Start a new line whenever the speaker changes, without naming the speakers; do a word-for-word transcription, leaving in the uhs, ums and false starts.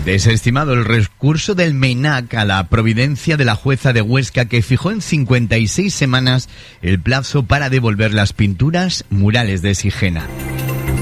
Desestimado el recurso del MENAC a la providencia de la jueza de Huesca, que fijó en cincuenta y seis semanas el plazo para devolver las pinturas murales de Sigena.